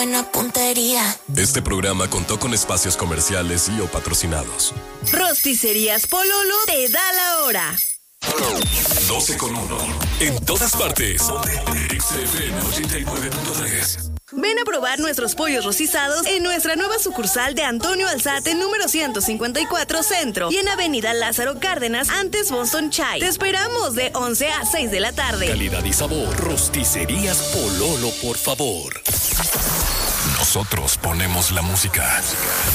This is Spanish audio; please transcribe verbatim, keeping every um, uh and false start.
Buena puntería. Este programa contó con espacios comerciales y o patrocinados. Rosticerías Pololo te da la hora. doce con uno. En todas partes. X F M ochenta y nueve punto tres. Ven a probar nuestros pollos rocizados en nuestra nueva sucursal de Antonio Alzate, número ciento cincuenta y cuatro Centro, y en Avenida Lázaro Cárdenas, antes Boston Chai. Te esperamos de once a seis de la tarde. Calidad y sabor. Rosticerías Pololo, por favor. Nosotros ponemos la música.